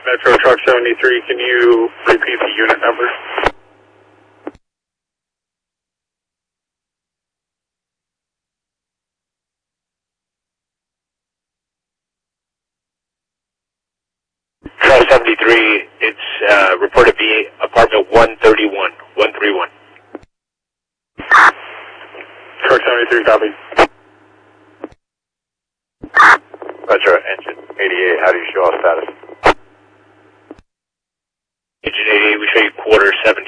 Metro Truck 73, can you repeat the unit number? Truck 73, it's reported to be apartment 131, 131. Truck 73, copy. Metro engine 88, how do you show all status? Engine 88, we show you quarter 70.